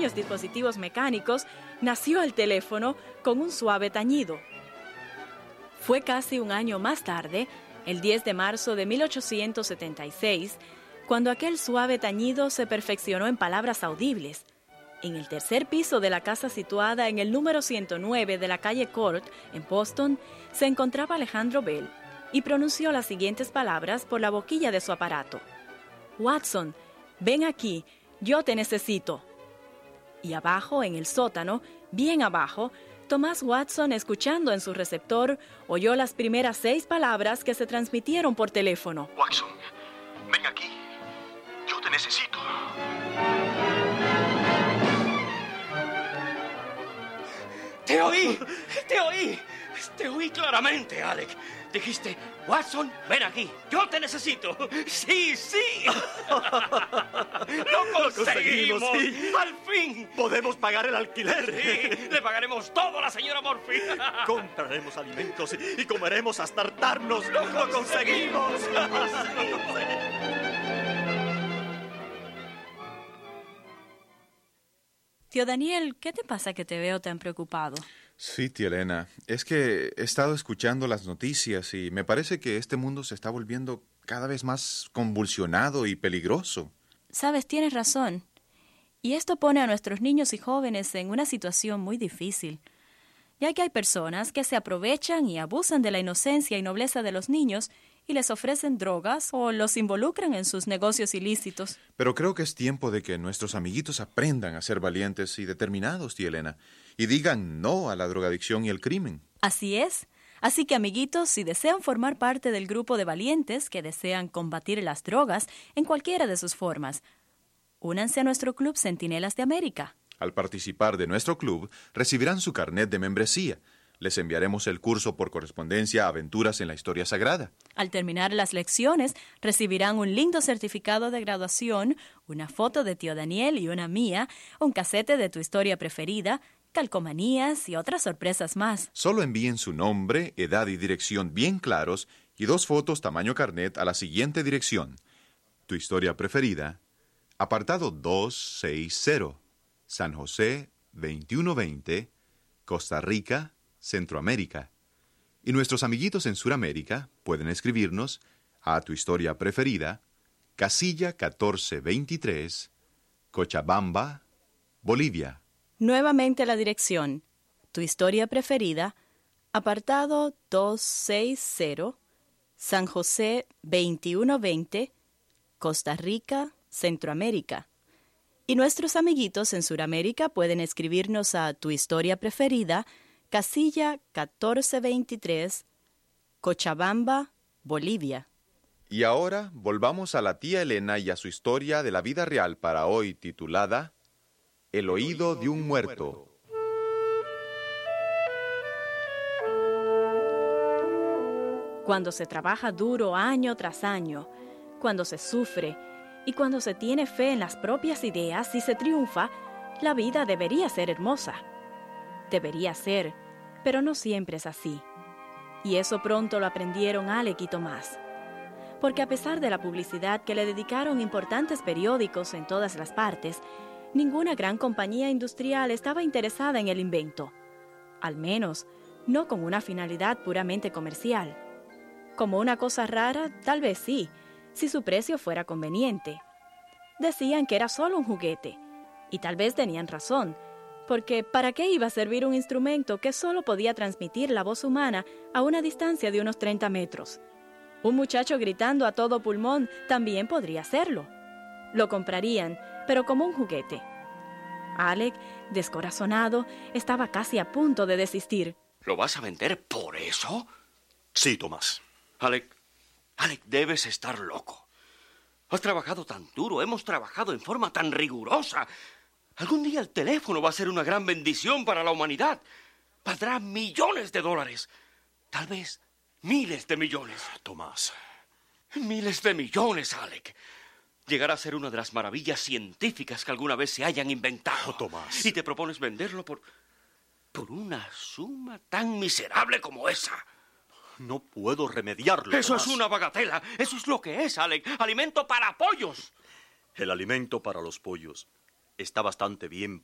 pequeños dispositivos mecánicos, nació el teléfono con un suave tañido. Fue casi un año más tarde, el 10 de marzo de 1876, cuando aquel suave tañido se perfeccionó en palabras audibles. En el tercer piso de la casa situada en el número 109 de la calle Court, en Boston, se encontraba Alejandro Bell y pronunció las siguientes palabras por la boquilla de su aparato. «Watson, ven aquí, yo te necesito». Y abajo, en el sótano, bien abajo, Thomas Watson, escuchando en su receptor, oyó las primeras 6 palabras que se transmitieron por teléfono. «Watson, ven aquí, yo te necesito». ¡Te oí! ¡Te oí! ¡Te oí claramente, Alec! Dijiste, Watson, ven aquí, yo te necesito. ¡Sí, sí! ¡Lo conseguimos! Sí. ¡Al fin! Podemos pagar el alquiler. Sí, le pagaremos todo a la señora Murphy. Compraremos alimentos y comeremos hasta hartarnos. ¡Lo conseguimos! Tío Daniel, ¿qué te pasa que te veo tan preocupado? Sí, tía Elena. Es que he estado escuchando las noticias y me parece que este mundo se está volviendo cada vez más convulsionado y peligroso. Sabes, tienes razón. Y esto pone a nuestros niños y jóvenes en una situación muy difícil, ya que hay personas que se aprovechan y abusan de la inocencia y nobleza de los niños y les ofrecen drogas o los involucran en sus negocios ilícitos. Pero creo que es tiempo de que nuestros amiguitos aprendan a ser valientes y determinados, tía Elena, y digan no a la drogadicción y el crimen. Así es. Así que, amiguitos, si desean formar parte del grupo de valientes que desean combatir las drogas en cualquiera de sus formas, únanse a nuestro Club Centinelas de América. Al participar de nuestro club, recibirán su carnet de membresía. Les enviaremos el curso por correspondencia Aventuras en la Historia Sagrada. Al terminar las lecciones, recibirán un lindo certificado de graduación, una foto de tío Daniel y una mía, un casete de tu historia preferida, calcomanías y otras sorpresas más. Solo envíen su nombre, edad y dirección bien claros y 2 fotos tamaño carnet a la siguiente dirección. Tu historia preferida, apartado 260, San José 2120, Costa Rica, Centroamérica. Y nuestros amiguitos en Suramérica pueden escribirnos a tu historia preferida, casilla 1423, Cochabamba, Bolivia. Nuevamente la dirección. Tu historia preferida, apartado 260, San José 2120, Costa Rica, Centroamérica. Y nuestros amiguitos en Suramérica pueden escribirnos a tu historia preferida, casilla 1423, Cochabamba, Bolivia. Y ahora volvamos a la tía Elena y a su historia de la vida real para hoy titulada El oído de un muerto. Cuando se trabaja duro año tras año, cuando se sufre y cuando se tiene fe en las propias ideas y se triunfa, la vida debería ser hermosa. Debería ser, pero no siempre es así. Y eso pronto lo aprendieron Alec y Tomás. Porque a pesar de la publicidad que le dedicaron importantes periódicos en todas las partes, ninguna gran compañía industrial estaba interesada en el invento. Al menos, no con una finalidad puramente comercial. Como una cosa rara, tal vez sí, si su precio fuera conveniente. Decían que era solo un juguete, y tal vez tenían razón, porque ¿para qué iba a servir un instrumento que solo podía transmitir la voz humana a una distancia de unos 30 metros? Un muchacho gritando a todo pulmón también podría hacerlo. Lo comprarían, pero como un juguete. Alec, descorazonado, estaba casi a punto de desistir. ¿Lo vas a vender por eso? Sí, Tomás. Alec, debes estar loco. Has trabajado tan duro, hemos trabajado en forma tan rigurosa. Algún día el teléfono va a ser una gran bendición para la humanidad. Valdrá millones de dólares. Tal vez miles de millones. Tomás. Miles de millones, Alec. Llegará a ser una de las maravillas científicas que alguna vez se hayan inventado. Oh, Tomás. Y te propones venderlo por una suma tan miserable como esa. No puedo remediarlo, Eso Tomás. es una bagatela. Eso es lo que es, Alec. Alimento para pollos. El alimento para los pollos está bastante bien